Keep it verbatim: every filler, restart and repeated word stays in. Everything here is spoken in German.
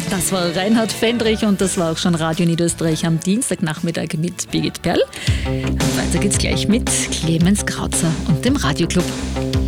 Das war Reinhard Fendrich und das war auch schon Radio Niederösterreich am Dienstagnachmittag mit Birgit Perl. Und weiter geht's gleich mit Clemens Krauzer und dem Radioclub.